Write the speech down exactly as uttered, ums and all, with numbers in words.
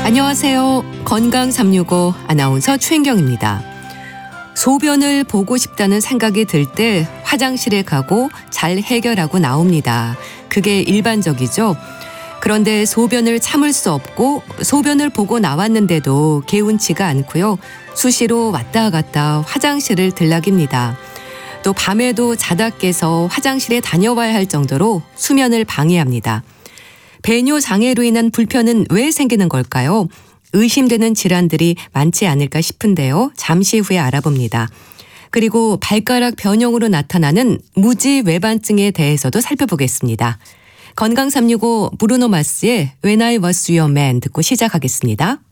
안녕하세요. 건강 삼육오 아나운서 최인경입니다. 소변을 보고 싶다는 생각이 들 때 화장실에 가고 잘 해결하고 나옵니다. 그게 일반적이죠. 그런데 소변을 참을 수 없고 소변을 보고 나왔는데도 개운치가 않고요. 수시로 왔다 갔다 화장실을 들락입니다. 또 밤에도 자다 깨서 화장실에 다녀와야 할 정도로 수면을 방해합니다. 배뇨 장애로 인한 불편은 왜 생기는 걸까요? 의심되는 질환들이 많지 않을까 싶은데요. 잠시 후에 알아봅니다. 그리고 발가락 변형으로 나타나는 무지 외반증에 대해서도 살펴보겠습니다. 건강 삼육오 브루노 마스의 When I Was Your Man 듣고 시작하겠습니다.